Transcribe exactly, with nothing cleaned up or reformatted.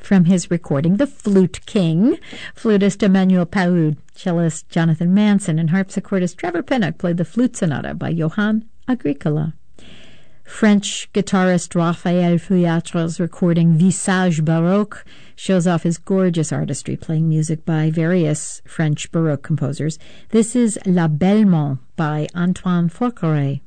from his recording, The Flute King. Flutist Emmanuel Paoud, cellist Jonathan Manson, and harpsichordist Trevor Pinnock played the Flute Sonata by Johann Agricola. French guitarist Raphael Feuillatre's recording Visage Baroque shows off his gorgeous artistry, playing music by various French Baroque composers. This is La Bellemont by Antoine Forqueray.